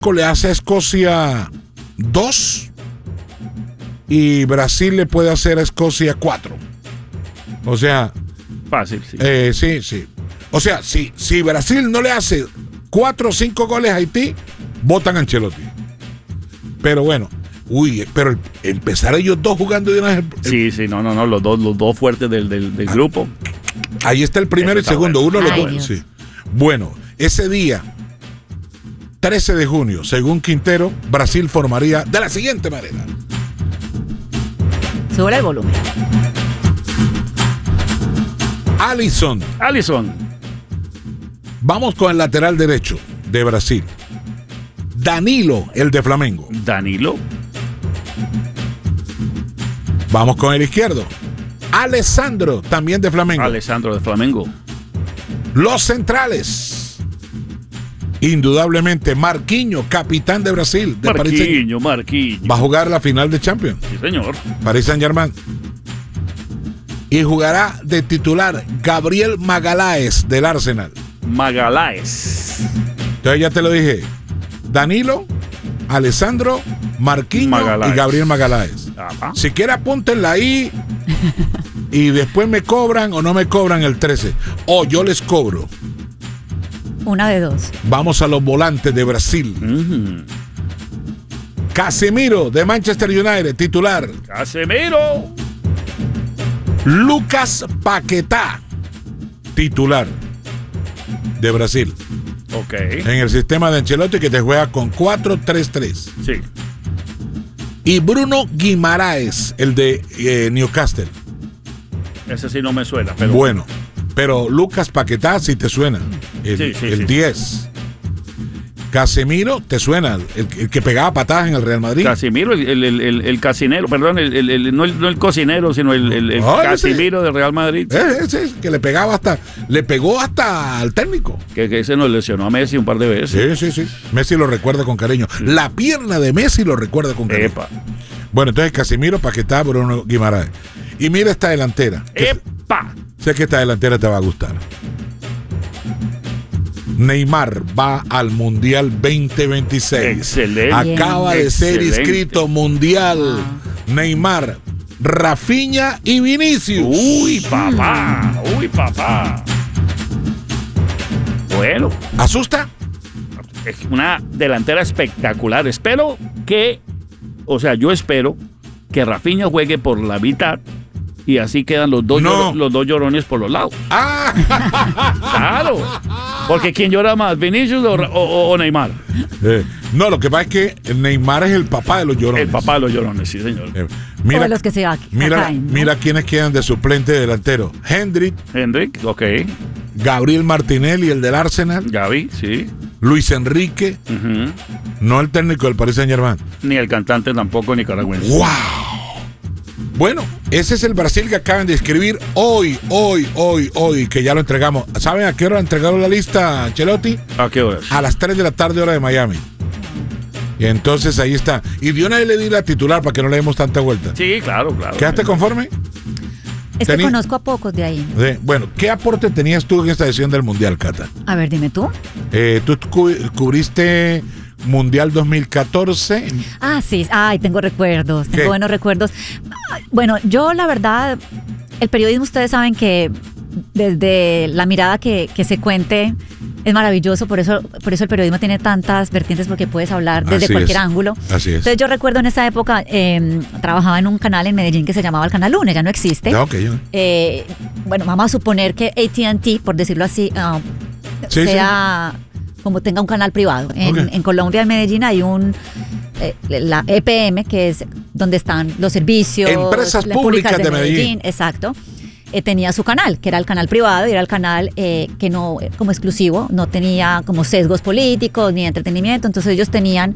le hace a Escocia 2 y Brasil le puede hacer a Escocia 4. O sea, fácil, sí. Sí. O sea, si Brasil no le hace 4 o 5 goles a Haití, votan a Ancelotti. Pero bueno, pero empezar ellos dos jugando de una vez. Sí, no, los dos fuertes del grupo. Ahí está el primero y segundo, bueno. uno los dos. Sí. Bueno, ese día, 13 de junio, según Quintero, Brasil formaría de la siguiente manera. Sube el volumen. Alisson. Vamos con el lateral derecho de Brasil. Danilo, el de Flamengo. Danilo. Vamos con el izquierdo. Alessandro, también de Flamengo. Alessandro de Flamengo. Los centrales. Indudablemente, Marquinhos, capitán de Brasil. De Marquinhos. Va a jugar la final de Champions. Sí, señor. Paris Saint-Germain. Y jugará de titular Gabriel Magalhães del Arsenal. Magalhães. Entonces ya te lo dije. Danilo, Alessandro, Marquinhos y Gabriel Magalhães. Ajá. Si quiere apúntenla ahí y después me cobran o no me cobran el 13. O yo les cobro. Una de dos. Vamos a los volantes de Brasil. Uh-huh. Casemiro de Manchester United, titular. Casemiro. Lucas Paquetá, titular de Brasil. Ok. En el sistema de Ancelotti, que te juega con 4-3-3. Sí. Y Bruno Guimaraes, el de Newcastle. Ese sí no me suena, pero Bueno, pero Lucas Paquetá sí te suena. El 10. Casemiro te suena, el que pegaba patadas en el Real Madrid. Casemiro, el casinero, perdón, no el cocinero, sino el Casemiro del Real Madrid. Ese que le pegó hasta al técnico. Que ese nos lesionó a Messi un par de veces. Sí. Messi lo recuerda con cariño. La pierna de Messi lo recuerda con cariño. Epa. Bueno, entonces Casemiro, Paquetá, Bruno Guimaraes. Y mira esta delantera. ¡Epa! Sé que esta delantera te va a gustar. Neymar va al Mundial 2026. Excelente. Acaba de ser inscrito Mundial. Neymar, Rafinha y Vinicius. Uy, papá. Bueno. ¿Asusta? Es una delantera espectacular. Yo espero que Rafinha juegue por la mitad y así quedan los dos llorones por los lados. Claro. Porque ¿quién llora más? ¿Vinicius o Neymar? No, lo que pasa es que Neymar es el papá de los llorones. El papá de los llorones, sí, señor. Mira, o de los que se caen, ¿no? Mira quiénes quedan de suplente delantero. Hendrik, ok. Gabriel Martinelli, el del Arsenal. Gaby, sí. Luis Enrique, no el técnico del Paris Saint-Germain. Ni el cantante tampoco nicaragüense. ¡Wow! Bueno, ese es el Brasil que acaban de escribir hoy, que ya lo entregamos. ¿Saben a qué hora entregaron la lista, Ancelotti? ¿A qué horas? A las 3 de la tarde, hora de Miami. Y entonces ahí está. Y de una vez le di la titular para que no le demos tanta vuelta. Sí, claro. ¿Quedaste conforme? Es que conozco a pocos de ahí. Bueno, ¿qué aporte tenías tú en esta edición del Mundial, Cata? A ver, dime tú. Tú cubriste Mundial 2014. Sí. Ay, tengo recuerdos. ¿Qué? Tengo buenos recuerdos. Bueno, yo la verdad, el periodismo, ustedes saben que desde la mirada que se cuente es maravilloso, por eso el periodismo tiene tantas vertientes, porque puedes hablar desde cualquier ángulo. Así es. Entonces yo recuerdo en esa época, trabajaba en un canal en Medellín que se llamaba el Canal 1, ya no existe. Bueno, vamos a suponer que AT&T, por decirlo así, sea como tenga un canal privado. En Colombia, en Medellín, hay la EPM, que es donde están los servicios. Empresas públicas de Medellín. Exacto. Tenía su canal, que era el canal privado, y era el canal que no, como exclusivo, no tenía como sesgos políticos ni entretenimiento. Entonces ellos tenían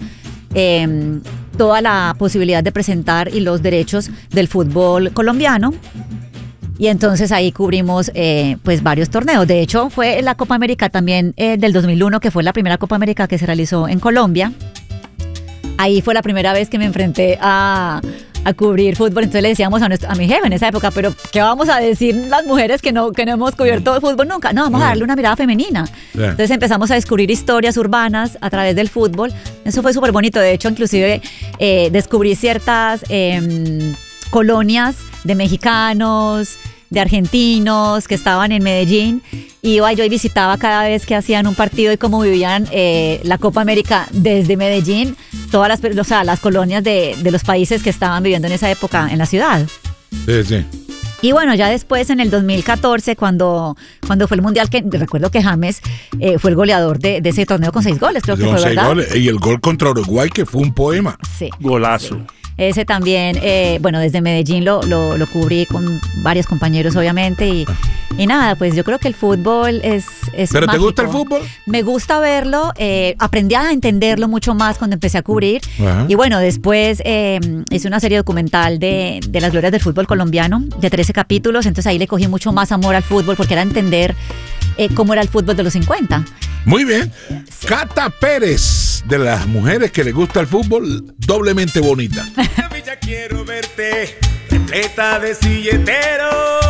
toda la posibilidad de presentar y los derechos del fútbol colombiano. Y entonces ahí cubrimos pues varios torneos. De hecho, fue la Copa América también del 2001, que fue la primera Copa América que se realizó en Colombia. Ahí fue la primera vez que me enfrenté a a cubrir fútbol. Entonces le decíamos a mi jefe en esa época, pero ¿qué vamos a decir las mujeres que no hemos cubierto el fútbol nunca? No, vamos a darle una mirada femenina. Entonces empezamos a descubrir historias urbanas a través del fútbol. Eso fue súper bonito. De hecho, inclusive descubrí ciertas colonias de mexicanos, de argentinos que estaban en Medellín. Iba yo y visitaba cada vez que hacían un partido y cómo vivían la Copa América desde Medellín, todas las colonias de los países que estaban viviendo en esa época en la ciudad. Sí. Y bueno, ya después en el 2014, cuando fue el Mundial, que recuerdo que James fue el goleador de ese torneo con 6 goles, creo que fue, ¿verdad? 6 goles. Y el gol contra Uruguay, que fue un poema. Sí. Golazo. Sí. Ese también, bueno, desde Medellín lo cubrí con varios compañeros, obviamente, y nada, pues yo creo que el fútbol es ¿Pero mágico. te gusta el fútbol? Me gusta verlo, aprendí a entenderlo mucho más cuando empecé a cubrir. Ajá. Y bueno, después hice una serie documental de las glorias del fútbol colombiano, de 13 capítulos, entonces ahí le cogí mucho más amor al fútbol, porque era entender cómo era el fútbol de los 50. Muy bien. Sí. Cata Pérez, de las mujeres que les gusta el fútbol, doblemente bonita. Ya quiero verte repleta de silleteros.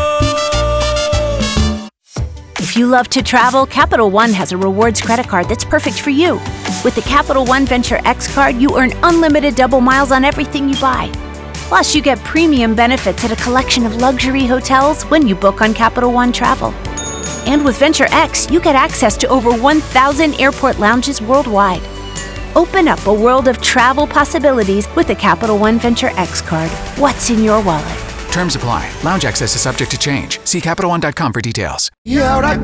If you love to travel, Capital One has a rewards credit card that's perfect for you. With the Capital One Venture X card, you earn unlimited double miles on everything you buy. Plus, you get premium benefits at a collection of luxury hotels when you book on Capital One Travel. And with Venture X, you get access to over 1,000 airport lounges worldwide. Open up a world of travel possibilities with the Capital One Venture X card. What's in your wallet? Terms apply. Lounge access is subject to change. See CapitalOne.com for details. Y ahora